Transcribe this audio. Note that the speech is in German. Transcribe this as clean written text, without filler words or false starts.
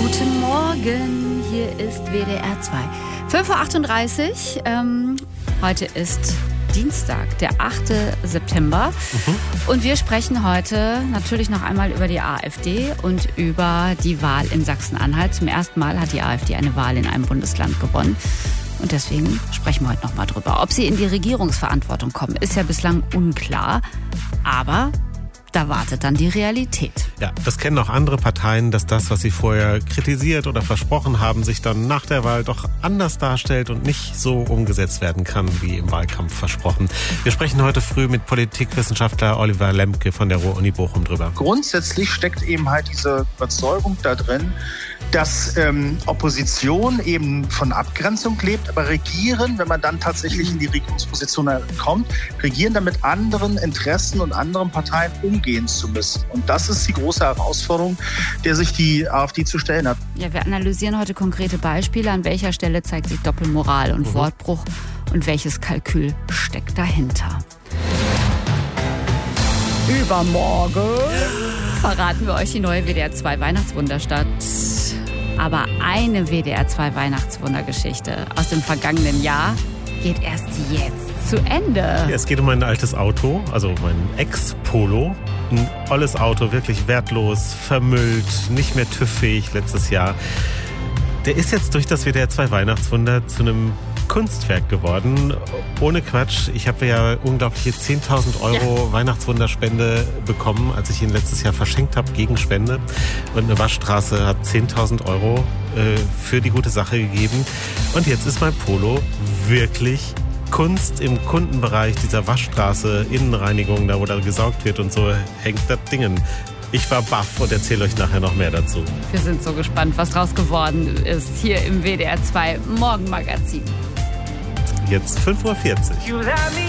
Guten Morgen, hier ist WDR 2. 5.38 Uhr, heute ist Dienstag, der 8. September. Und wir sprechen heute natürlich noch einmal über die AfD und über die Wahl in Sachsen-Anhalt. Zum ersten Mal hat die AfD eine Wahl in einem Bundesland gewonnen. Und deswegen sprechen wir heute noch mal drüber. Ob sie in die Regierungsverantwortung kommen, ist ja bislang unklar. Aber da wartet dann die Realität. Ja, das kennen auch andere Parteien, dass das, was sie vorher kritisiert oder versprochen haben, sich dann nach der Wahl doch anders darstellt und nicht so umgesetzt werden kann, wie im Wahlkampf versprochen. Wir sprechen heute früh mit Politikwissenschaftler Oliver Lemke von der Ruhr-Uni Bochum drüber. Grundsätzlich steckt eben halt diese Überzeugung da drin, dass Opposition eben von Abgrenzung lebt, aber Regieren, wenn man dann tatsächlich in die Regierungsposition kommt, regieren damit anderen Interessen und anderen Parteien umgehen zu müssen. Und das ist die große Herausforderung, der sich die AfD zu stellen hat. Ja, wir analysieren heute konkrete Beispiele. An welcher Stelle zeigt sich Doppelmoral und Wortbruch und welches Kalkül steckt dahinter? Übermorgen verraten wir euch die neue WDR 2 Weihnachtswunderstadt. Aber eine WDR 2 Weihnachtswundergeschichte aus dem vergangenen Jahr geht erst jetzt zu Ende. Ja, es geht um ein altes Auto, also mein Ex-Polo. Ein olles Auto, wirklich wertlos, vermüllt, nicht mehr TÜV-fähig letztes Jahr. Der ist jetzt durch das WDR 2 Weihnachtswunder zu einem Kunstwerk geworden. Ohne Quatsch, ich habe ja unglaubliche 10.000 Euro Weihnachtswunderspende bekommen, als ich ihn letztes Jahr verschenkt habe gegen Spende. Und eine Waschstraße hat 10.000 Euro für die gute Sache gegeben. Und jetzt ist mein Polo wirklich Kunst im Kundenbereich dieser Waschstraße, Innenreinigung, da wo da gesaugt wird und so, hängt das Dingen. Ich war baff und erzähle euch nachher noch mehr dazu. Wir sind so gespannt, was draus geworden ist hier im WDR 2 Morgenmagazin. Jetzt 5.40 Uhr.